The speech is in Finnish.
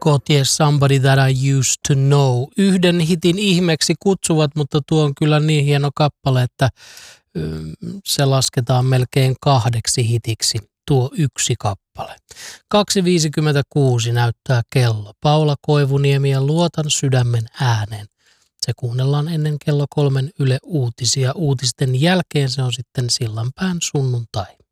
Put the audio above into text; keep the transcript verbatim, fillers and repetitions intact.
Gautier Somebody That I Used to Know. Yhden hitin ihmeeksi kutsuvat, mutta tuo on kyllä niin hieno kappale, että se lasketaan melkein kahdeksi hitiksi, tuo yksi kappale. kaksi viisikymmentäkuusi näyttää kello. Paula Koivuniemi ja Luotan sydämen ääneen. Se kuunnellaan ennen kello kolmen Yle Uutisia. Uutisten jälkeen se on sitten Sillanpään sunnuntai.